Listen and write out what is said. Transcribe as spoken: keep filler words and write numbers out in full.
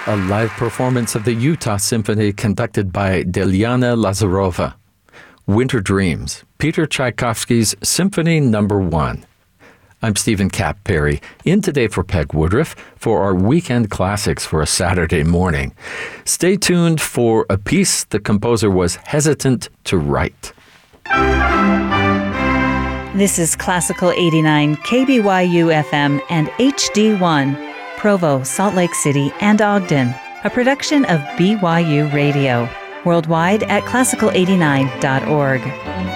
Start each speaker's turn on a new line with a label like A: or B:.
A: a live performance of the Utah Symphony conducted by Delyana Lazarova. Winter Dreams, Peter Tchaikovsky's Symphony Number One. I'm Stephen Cap Perry, in today for Peg Woodruff for our weekend classics for a Saturday morning. Stay tuned for a piece the composer was hesitant to write.
B: This is Classical eighty-nine K B Y U F M and H D one, Provo, Salt Lake City, and Ogden, a production of B Y U Radio. Worldwide at classical eighty-nine dot org.